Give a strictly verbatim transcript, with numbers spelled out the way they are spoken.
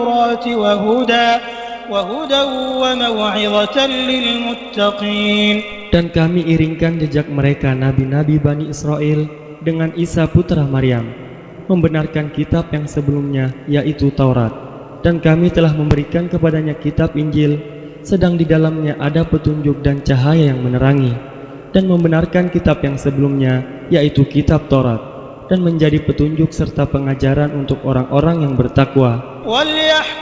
وهدى وهدى وموعظة للمتقين. Dan kami iringkan jejak mereka nabi-nabi Bani Israel dengan Isa putra Maryam, membenarkan kitab yang sebelumnya, yaitu Taurat. Dan kami telah memberikan kepadanya kitab Injil, sedang di dalamnya ada petunjuk dan cahaya yang menerangi, dan membenarkan kitab yang sebelumnya, yaitu kitab Taurat, dan menjadi petunjuk serta pengajaran untuk orang-orang yang bertakwa.